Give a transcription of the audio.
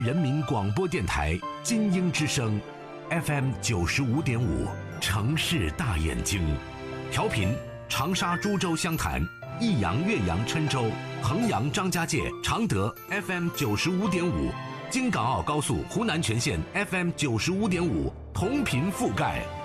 人民广播电台金鹰之声 FM 95.5，城市大眼睛，调频长沙、株洲、湘潭、益阳、岳阳、郴州、衡阳、张家界、常德 FM 95.5，京港澳高速湖南全线 FM 95.5，同频覆盖。